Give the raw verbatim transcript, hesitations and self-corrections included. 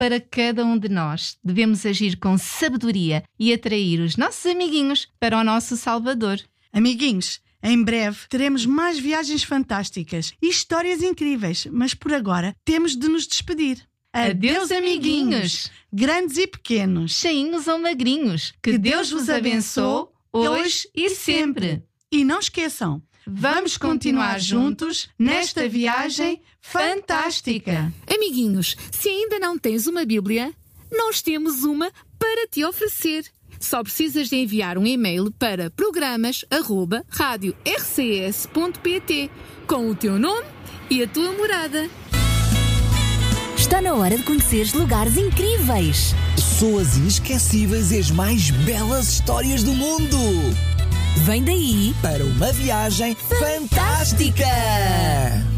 para cada um de nós. Devemos agir com sabedoria e atrair os nossos amiguinhos para o nosso Salvador. Amiguinhos, em breve teremos mais viagens fantásticas e histórias incríveis, mas por agora temos de nos despedir. Adeus, amiguinhos, grandes e pequenos, cheinhos ou magrinhos. Que, que Deus vos abençoe hoje e sempre. E não esqueçam, vamos continuar juntos nesta viagem fantástica. Amiguinhos, se ainda não tens uma Bíblia, nós temos uma para te oferecer. Só precisas de enviar um e-mail para programas arroba rádio r c s ponto p t com o teu nome e a tua morada. Está na hora de conheceres lugares incríveis, pessoas inesquecíveis e as mais belas histórias do mundo. Vem daí para uma viagem fantástica!